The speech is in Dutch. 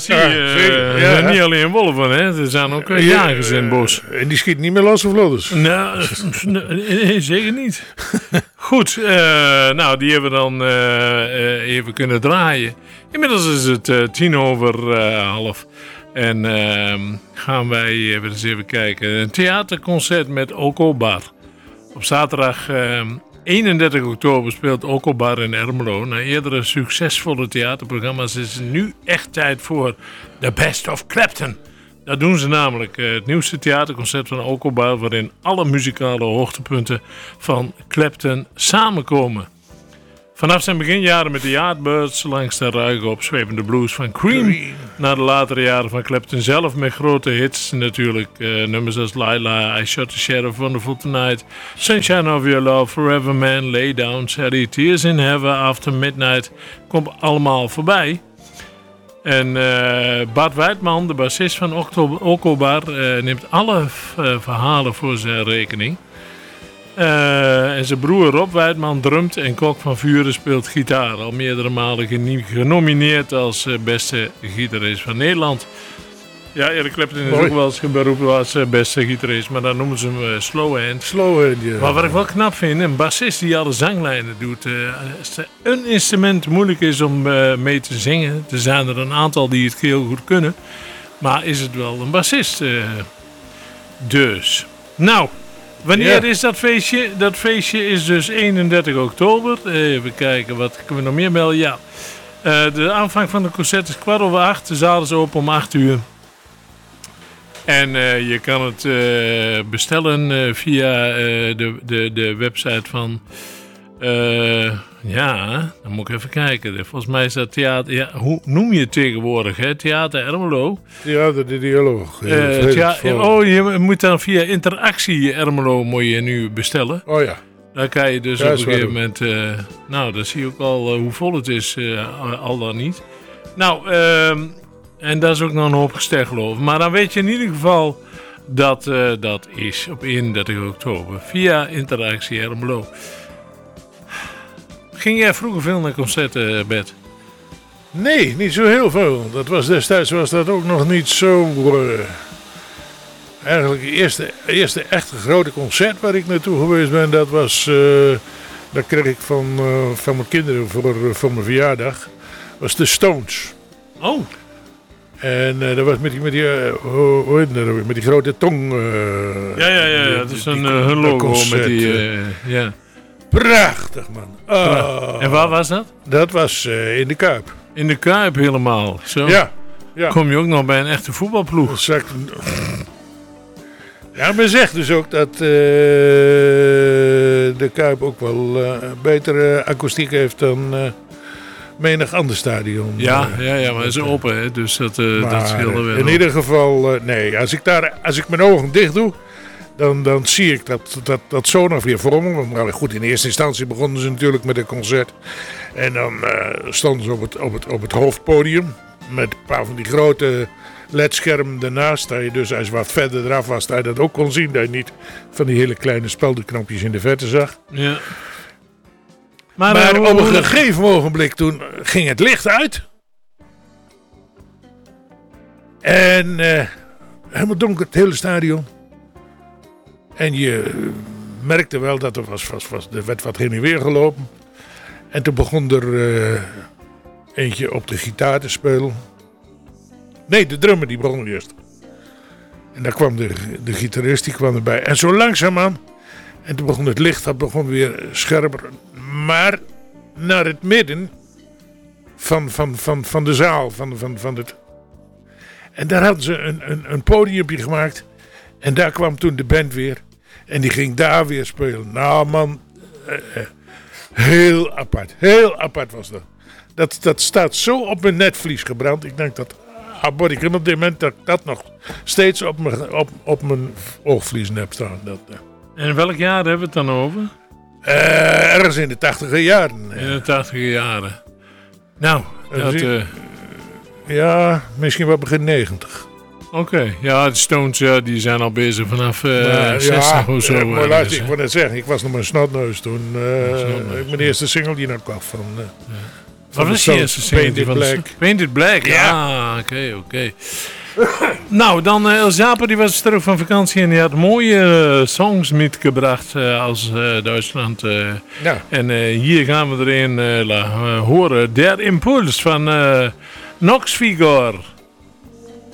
Niet alleen wolven, hè. Er zijn ook jagers in het bos. En die schieten niet meer los of lodders? Nou, nee, zeker niet. Goed, die hebben we dan even kunnen draaien. Inmiddels is het 11:10. En gaan wij eens even kijken. Een theaterconcert met Oko Bar. Op zaterdag 31 oktober speelt Oko Bar in Ermelo. Na eerdere succesvolle theaterprogramma's is het nu echt tijd voor The Best of Clapton. Dat doen ze namelijk. Het nieuwste theaterconcert van Oko Bar, waarin alle muzikale hoogtepunten van Clapton samenkomen. Vanaf zijn beginjaren met de Yardbirds langs de ruige opzwepende blues van Cream. Naar de latere jaren van Clapton zelf met grote hits natuurlijk. Nummers als Laila, I Shot the Sheriff, Wonderful Tonight, Sunshine of Your Love, Forever Man, Lay Down, Sadie, Tears in Heaven, After Midnight. Komt allemaal voorbij. En Bart Wijdman, de bassist van Oko Bar, neemt alle verhalen voor zijn rekening. En zijn broer Rob Wijdman drumt en Kok van Vuren speelt gitaar. Al meerdere malen genomineerd als beste gitarist van Nederland. Ja, Eric Clapton is ook wel eens beroepen als beste gitarist, maar dan noemen ze hem Slow Hand. Slow Hand, ja. Maar wat ik wel knap vind, een bassist die alle zanglijnen doet. Als er een instrument moeilijk is om mee te zingen, er zijn er een aantal die het heel goed kunnen. Maar is het wel een bassist? Dus, nou... Wanneer is dat feestje? Dat feestje is dus 31 oktober. Even kijken, wat kunnen we nog meer melden? Ja. De aanvang van de concert is 7:15. De zaal is open om 8 uur. En je kan het bestellen via de website van... dan moet ik even kijken. Volgens mij is dat theater... Ja, hoe noem je het tegenwoordig? Hè? Theater Ermelo? Theater de Dialoog. Je moet dan via Interactie Ermelo moet je nu bestellen. Oh ja. Dan kan je dus op een gegeven moment... dan zie je ook al hoe vol het is. Al dan niet. Nou, en dat is ook nog een hoop gesteld geloof ik. Maar dan weet je in ieder geval dat dat is op 31 oktober. Via Interactie Ermelo. Ging jij vroeger veel naar concerten, Bert? Nee, niet zo heel veel. Dat was destijds was dat ook nog niet zo... eigenlijk het eerste echte grote concert waar ik naartoe geweest ben, dat was... dat kreeg ik van mijn kinderen voor mijn verjaardag. Was de Stones. Oh. En dat was met die grote tong. Dat is hun logo concert, met die... ja. Prachtig, man. En waar was dat? Dat was in de Kuip. In de Kuip helemaal? Zo. Ja. Kom je ook nog bij een echte voetbalploeg? Ja, men zegt dus ook dat de Kuip ook wel betere akoestiek heeft dan menig ander stadion. Ja, maar het is open, hè? Dus dat scheelde wel. In ieder geval, nee. Als ik mijn ogen dicht doe... Dan zie ik dat zo nog weer voor me. Maar goed, in eerste instantie begonnen ze natuurlijk met een concert. En dan stonden ze op het hoofdpodium. Met een paar van die grote ledschermen ernaast. Dat je dus als je wat verder eraf was, dat je dat ook kon zien. Dat je niet van die hele kleine speldenknopjes in de verte zag. Ja. Maar op een gegeven ogenblik toen ging het licht uit. En helemaal donker het hele stadion. En je merkte wel dat er werd wat heen en weer gelopen. En toen begon er eentje op de gitaar te spelen. Nee, de drummer die begon eerst. En daar kwam de gitarist, die kwam erbij. En zo langzaamaan. En toen begon het licht, dat begon weer scherper. Maar naar het midden van de zaal. Van het... En daar hadden ze een podiumpje gemaakt. En daar kwam toen de band weer. En die ging daar weer spelen. Nou man, heel apart. Heel apart was dat. Dat staat zo op mijn netvlies gebrand. Ik denk dat, ik kan op dit moment dat nog steeds op mijn oogvlies heb staan. En welk jaar hebben we het dan over? Ergens in de 80e jaren. In de 80e jaren. Nou, ja, misschien wel begin 90. Oké, ja, de Stones die zijn al bezig vanaf 60 of zo. Maar luister, ik wil net zeggen, ik was nog maar een snotneus toen. Mijn eerste single die nog kwam van... Wat was die eerste single? Painted Black. Painted Black, ja. Oké. Nou, dan Els Japer, die was terug van vakantie en die had mooie songs metgebracht als Duitsland. Ja. En hier gaan we erin horen. Der Impuls van Nox Vigor.